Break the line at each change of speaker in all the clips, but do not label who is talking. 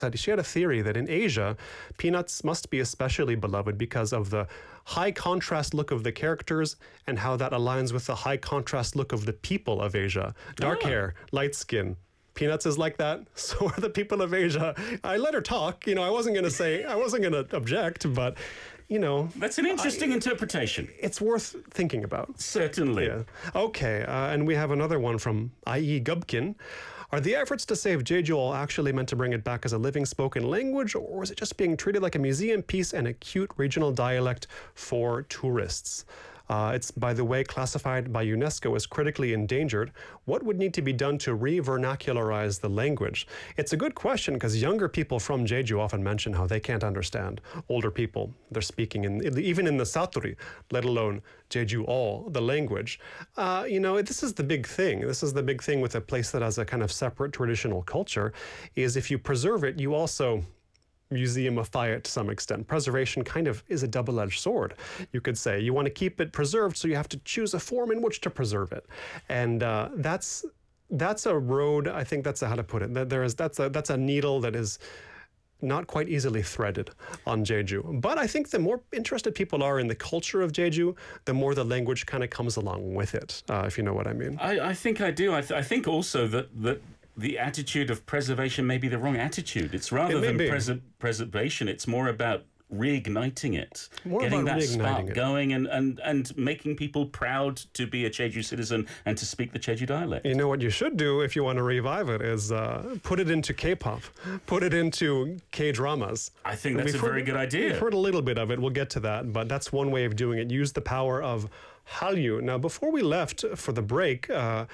that she had a theory that in Asia, Peanuts must be especially beloved because of the high contrast look of the characters and how that aligns with the high contrast look of the people of Asia. Dark hair, light skin. Peanuts is like that. So are the people of Asia. I let her talk. I wasn't going to object, but
that's an interesting interpretation.
It's worth thinking about.
Certainly.
Yeah. Okay, and we have another one from I.E. Gubkin. Are the efforts to save Jeju actually meant to bring it back as a living spoken language, or is it just being treated like a museum piece and a cute regional dialect for tourists? It's, by the way, classified by UNESCO as critically endangered. What would need to be done to re-vernacularize the language? It's a good question because younger people from Jeju often mention how they can't understand older people. They're speaking even in the Saturi, let alone Jeju-all, the language. This is the big thing. This is the big thing with a place that has a kind of separate traditional culture, is if you preserve it, you also museumify it to some extent. Preservation kind of is a double-edged sword, you could say. You want to keep it preserved, so you have to choose a form in which to preserve it. And that's a road, I think that's how to put it. That's a needle that is not quite easily threaded on Jeju. But I think the more interested people are in the culture of Jeju, the more the language kind of comes along with it, if you know what I mean.
I think I do. I think also that the attitude of preservation may be the wrong attitude. It's rather than preservation, it's more about reigniting it, getting that spark going and making people proud to be a Jeju citizen and to speak the Jeju dialect.
You know what you should do if you want to revive it is put it into K-pop, put it into K-dramas.
I think that's a very good idea.
We've heard a little bit of it. We'll get to that, but that's one way of doing it. Use the power of Hallyu. Now, before we left for the break,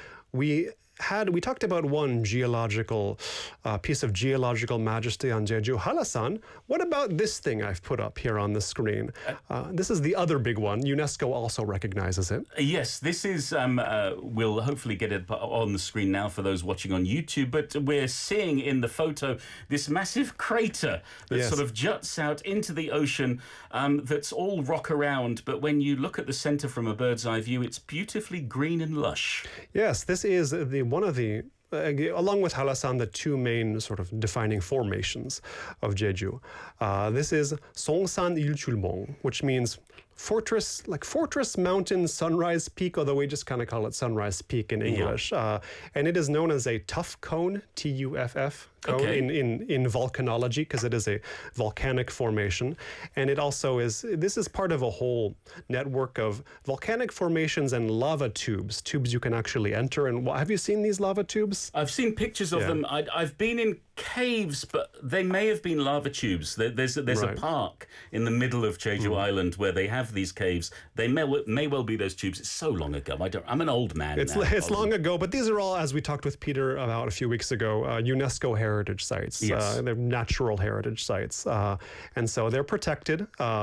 we talked about one geological piece of geological majesty on Jeju, Hallasan. What about this thing I've put up here on the screen? This is the other big one. UNESCO also recognizes it.
Yes, this is, we'll hopefully get it on the screen now for those watching on YouTube, but we're seeing in the photo this massive crater that sort of juts out into the ocean, that's all rock around, but when you look at the center from a bird's eye view, it's beautifully green and lush.
Yes, this is one of the, along with Hallasan, the two main sort of defining formations of Jeju. This is Songsan Ilchulmong, which means fortress mountain, sunrise peak, although we just kind of call it sunrise peak in English. And it is known as a tuff cone, Tuff cone, in volcanology, because it is a volcanic formation. And it also this is part of a whole network of volcanic formations and lava tubes you can actually enter. And have you seen these lava tubes?
I've seen pictures of them. I've been in caves, but they may have been lava tubes. There's a park in the middle of Jeju Island where they have these caves. They may well be those tubes. It's so long ago. I'm an old man.
It's long ago, but these are all, as we talked with Peter about a few weeks ago, UNESCO heritage sites. They're natural heritage sites, and so they're protected.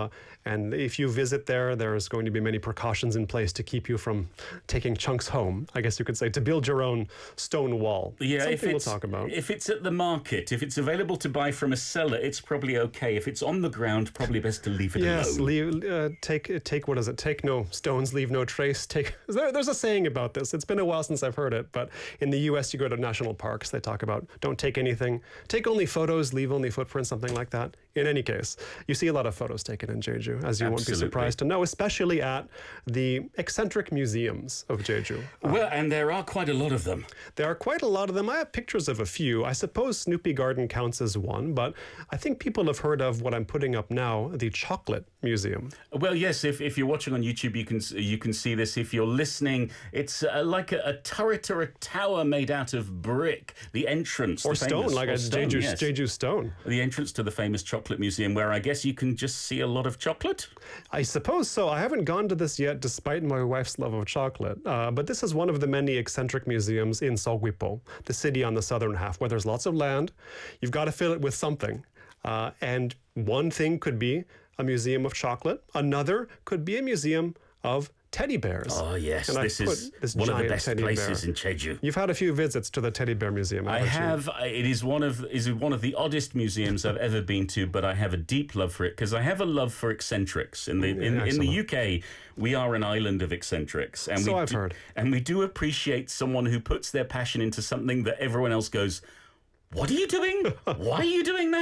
And if you visit there's going to be many precautions in place to keep you from taking chunks home, I guess you could say, to build your own stone wall.
Yeah,
something we'll talk about.
If it's at the market, if it's available to buy from a seller, it's probably okay. If it's on the ground, probably best to leave it alone.
Yes, take what is it? Take no stones, leave no trace. There's a saying about this. It's been a while since I've heard it, but in the U.S., you go to national parks, they talk about don't take anything, take only photos, leave only footprints, something like that. In any case, you see a lot of photos taken in Jeju, as you won't be surprised to know, especially at the eccentric museums of Jeju.
Well, and there are quite a lot of them.
There are quite a lot of them. I have pictures of a few. I suppose Snoopy Garden counts as one, but I think people have heard of what I'm putting up now, the Chocolate Museum.
Well, yes, if you're watching on YouTube, you can see this. If you're listening, it's like a turret or a tower made out of brick. The entrance.
Or stone, like a Jeju stone.
The entrance to the famous Chocolate Museum, where I guess you can just see a lot of chocolate?
I suppose so. I haven't gone to this yet, despite my wife's love of chocolate. But this is one of the many eccentric museums in Seogwipo, the city on the southern half, where there's lots of land. You've got to fill it with something. And one thing could be a museum of chocolate. Another could be a museum of teddy bears.
Oh, yes. And this is one of the best places in Jeju.
You've had a few visits to the Teddy Bear Museum, haven't you?
I have. It is one of the oddest museums I've ever been to, but I have a deep love for it because I have a love for eccentrics. In the UK, we are an island of eccentrics. And
I've heard.
And we do appreciate someone who puts their passion into something that everyone else goes, what are you doing? Why are you doing that?